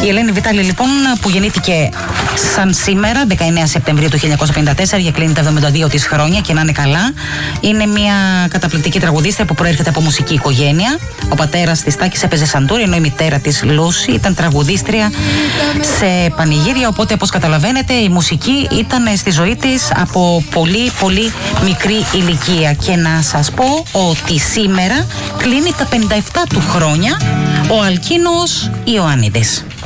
Η Ελένη Βιτάλη, λοιπόν, που γεννήθηκε σαν σήμερα, 19 Σεπτεμβρίου του 1954, για κλείνει τα 72 της χρόνια και να είναι καλά. Είναι μια καταπληκτική τραγουδίστρια που προέρχεται από μουσική οικογένεια. Ο πατέρας της Τάκης έπαιζε σαντούρι, ενώ η μητέρα της Λούση ήταν τραγουδίστρια σε πανηγύρια. Οπότε, όπως καταλαβαίνετε, η μουσική ήταν στη ζωή της από πολύ πολύ μικρή ηλικία. Και να σας πω ότι σήμερα κλείνει τα 57 του χρόνια ο Αλκίνος Ιωάννιδης.